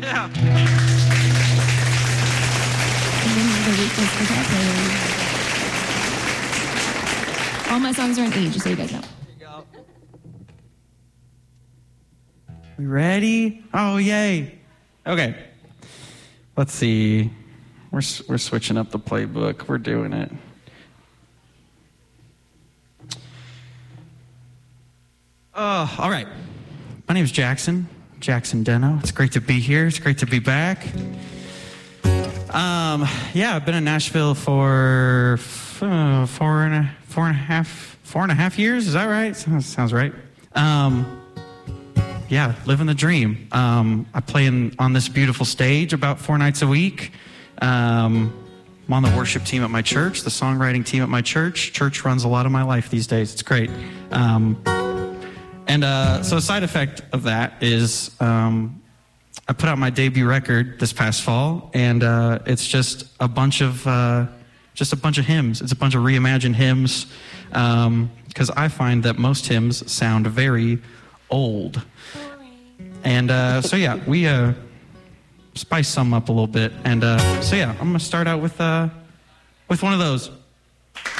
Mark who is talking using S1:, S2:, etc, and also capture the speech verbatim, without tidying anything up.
S1: Yeah.
S2: All my songs are in E, just so you guys know.
S1: We ready? Oh, yay. Okay. Let's see. We're we're switching up the playbook. We're doing it. Oh, all right. My name is Jackson. Jackson Deno. It's great to be here. It's great to be back. Um, yeah, I've been in Nashville for uh, four and a four and a half four and a half years. Is that right? Sounds, sounds right. Um, yeah, living the dream. Um, I play in, on this beautiful stage about four nights a week. Um, I'm on the worship team at my church, the songwriting team at my church. Church runs a lot of my life these days. It's great. Um, and uh, so a side effect of that is um, I put out my debut record this past fall, and uh, it's just a bunch of uh, just a bunch of hymns. It's a bunch of reimagined hymns, because um, I find that most hymns sound very old. And uh, so yeah, we uh, spice some up a little bit. And uh, so yeah, I'm gonna start out with uh, with one of those.